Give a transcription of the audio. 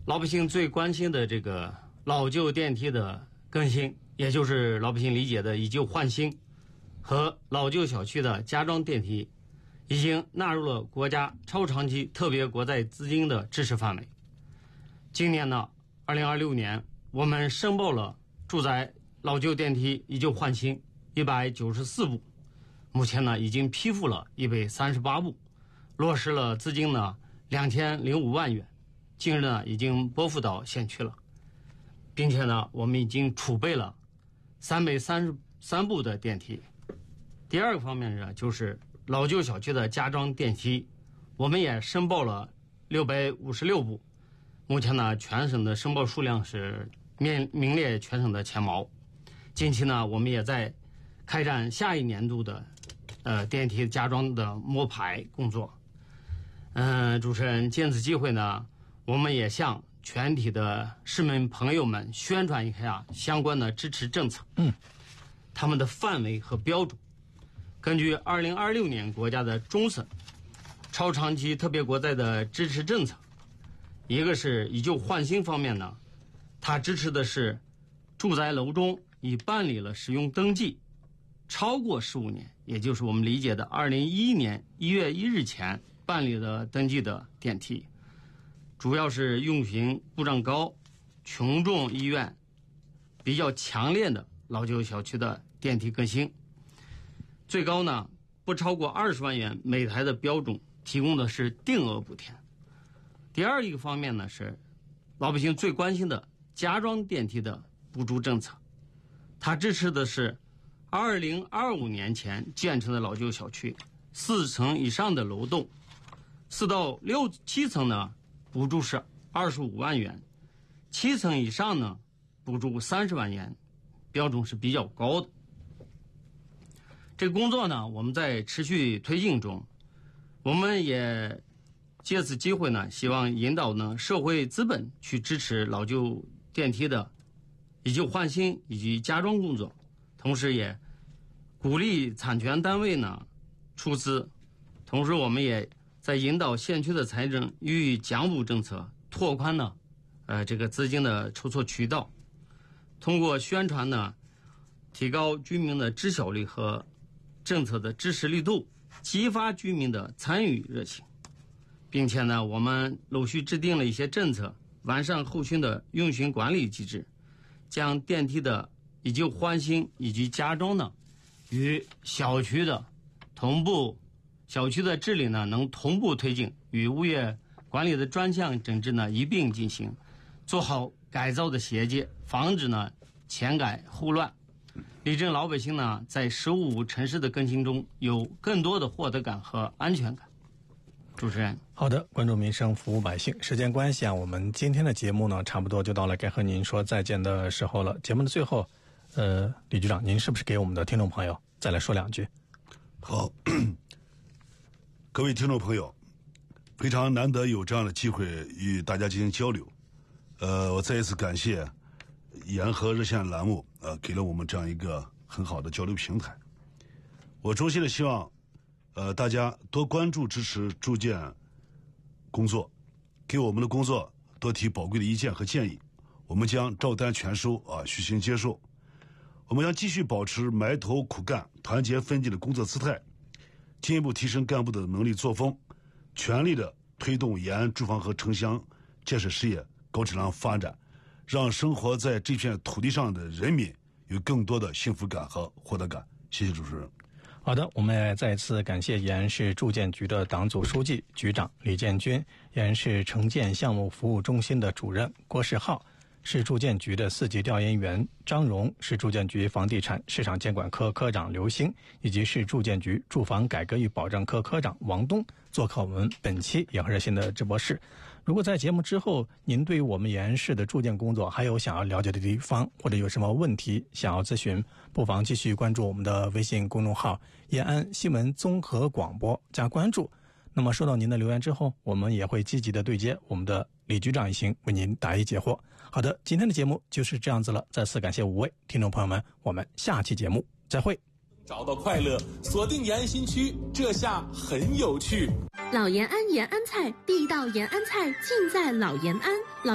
老百姓最关心的这个老旧电梯的更新，也就是老百姓理解的以旧换新，和老旧小区的加装电梯，已经纳入了国家超长期特别国债资金的支持范围。今年呢，2026年，我们申报了住宅老旧电梯以旧换新194部，目前呢已经批复了138部，落实了资金呢2005万元，近日呢已经拨付到县区了，并且呢我们已经储备了333部的电梯。第二个方面呢，就是老旧小区的加装电梯，我们也申报了656部，目前呢全省的申报数量是名列全省的前茅。近期呢我们也在开展下一年度的电梯加装的摸排工作。主持人，借此机会呢，我们也向全体的市民朋友们宣传一下相关的支持政策，他们的范围和标准。根据2026年国家的中省超长期特别国债的支持政策，一个是以旧换新方面呢，它支持的是住宅楼中已办理了使用登记超过15年，也就是我们理解的2011年1月1日前办理了登记的电梯，主要是运行故障高、群众意愿比较强烈的老旧小区的电梯更新，最高呢不超过20万元每台的标准，提供的是定额补贴。第二一个方面呢，是老百姓最关心的加装电梯的补助政策，它支持的是2025年前建成的老旧小区4层以上的楼栋，4到7层呢补助是25万元，7层以上呢补助30万元，标准是比较高的。这个工作呢我们在持续推进中，我们也借此机会呢，希望引导呢社会资本去支持老旧电梯的以旧换新以及加装工作，同时也鼓励产权单位呢出资，同时我们也在引导县区的财政予以奖补政策，拓宽呢这个资金的筹措渠道，通过宣传呢提高居民的知晓率和政策的支持力度，激发居民的参与热情，并且呢我们陆续制定了一些政策，完善后续的运行管理机制，将电梯的以旧换新以及加装呢与小区的治理呢能同步推进，与物业管理的专项整治呢一并进行，做好改造的衔接，防止呢前改后乱，力争老百姓呢在15城市的更新中有更多的获得感和安全感。主持人， 好的，关注民生，服务百姓。时间关系啊，我们今天的节目呢差不多就到了该和您说再见的时候了。节目的最后李局长，您是不是给我们的听众朋友再来说两句？ 好，各位听众朋友，非常难得有这样的机会与大家进行交流，我再一次感谢言和热线栏目给了我们这样一个很好的交流平台。我衷心的希望大家多关注支持住建工作，给我们的工作多提宝贵的意见和建议，我们将照单全收虚心接受。我们将继续保持埋头苦干、团结奋进的工作姿态，进一步提升干部的能力作风，全力的推动延安住房和城乡建设事业高质量发展，让生活在这片土地上的人民有更多的幸福感和获得感。谢谢主持人。 好的，我们也再次感谢延安市住建局的党组书记、局长李建军，延安市城建项目服务中心的主任郭世浩，市住建局的4级调研员张荣，市住建局房地产市场监管科科长刘星，以及市住建局住房改革与保障科科长王东做客我们本期言和热线的直播室。如果在节目之后您对于我们延安市的住建工作还有想要了解的地方，或者有什么问题想要咨询，不妨继续关注我们的微信公众号延安新闻综合广播加关注。那么收到您的留言之后，我们也会积极的对接我们的李局长一行，为您答疑解惑。好的，今天的节目就是这样子了，再次感谢5位听众朋友们，我们下期节目再会。 找到快乐，锁定延安新区，这下很有趣。 老延安延安菜，地道延安菜尽在老延安。